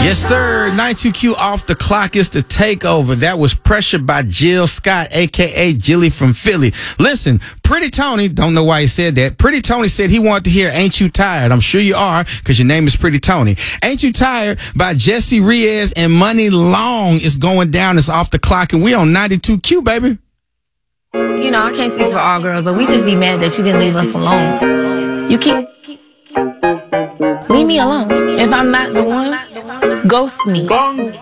Yes, sir. 92Q off the clock is the takeover. That was Pressure by Jill Scott, a.k.a. Jilly from Philly. Listen, Pretty Tony, don't know why he said that. Pretty Tony said he wanted to hear Ain't You Tired. I'm sure you are, because your name is Pretty Tony. Ain't You Tired by Jesse Reyes and Money Long is going down. It's off the clock, and we on 92Q, baby. You know, I can't speak for all girls, but we just be mad that you didn't leave us alone. You keep... Leave me alone. If I'm not the one, ghost me.